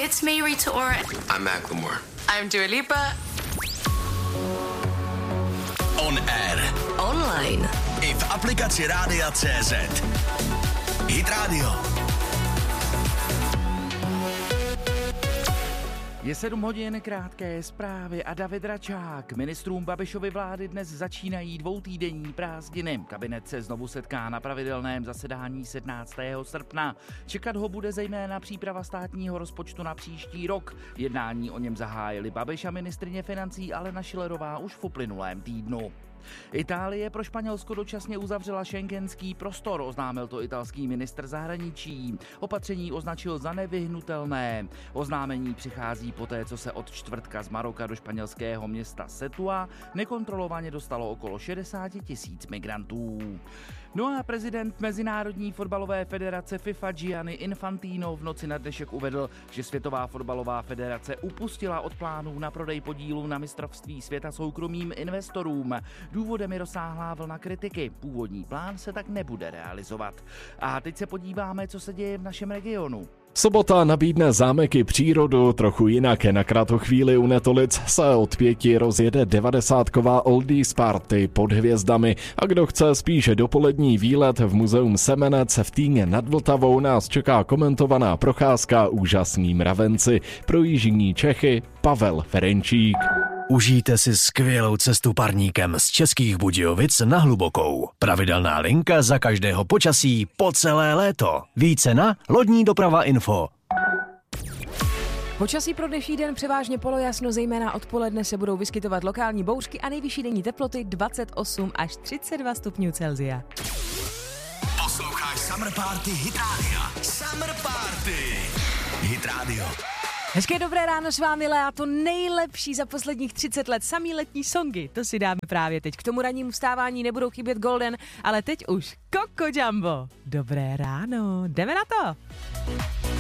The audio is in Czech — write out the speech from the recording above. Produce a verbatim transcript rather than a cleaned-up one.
it's me, Rita Ora. I'm Macklemore. I'm Dua Lipa. On air. Online. I v aplikaci Rádia C Z. Hit Radio. Je sedm hodin, krátké zprávy a David Račák. Ministrům Babišovy vlády dnes začínají dvoutýdenní prázdniny. Kabinet se znovu setká na pravidelném zasedání sedmnáctého srpna. Čekat ho bude zejména příprava státního rozpočtu na příští rok. Jednání o něm zahájili Babiš a ministryně financí Alena Schillerová už v uplynulém týdnu. Itálie pro Španělsko dočasně uzavřela schengenský prostor, oznámil to italský ministr zahraničí. Opatření označil za nevyhnutelné. Oznámení přichází poté, co se od čtvrtka z Maroka do španělského města Setua nekontrolovaně dostalo okolo šedesát tisíc migrantů. No a prezident Mezinárodní fotbalové federace FIFA Gianni Infantino v noci na dnešek uvedl, že Světová fotbalová federace upustila od plánů na prodej podílu na mistrovství světa soukromým investorům. Důvodem je rozsáhlá vlna kritiky. Původní plán se tak nebude realizovat. A teď se podíváme, co se děje v našem regionu. Sobota nabídne zámek i přírodu trochu jinak. Na krátkou chvíli u Netolic se od pěti rozjede devadesátková oldies party pod hvězdami a kdo chce spíše dopolední výlet v muzeum Semenec v Týně nad Vltavou, nás čeká komentovaná procházka úžasný mravenci. Pro jižní Čechy Pavel Ferenčík. Užijte si skvělou cestu parníkem z Českých Budějovic na Hlubokou. Pravidelná linka za každého počasí po celé léto. Více na lodní doprava info. Počasí pro dnešní den převážně polojasno, zejména odpoledne se budou vyskytovat lokální bouřky a nejvyšší denní teploty dvacet osm až třicet dva stupňů Celsia. Posloucháš Summer Party Hit Radio. Summer Party Hit Radio. Hezké dobré ráno s vámi, Lea, to nejlepší za posledních třicet let, samý letní songy, to si dáme právě teď. K tomu rannímu vstávání nebudou chybět Golden, ale teď už Coco Jumbo. Dobré ráno, jdeme na to!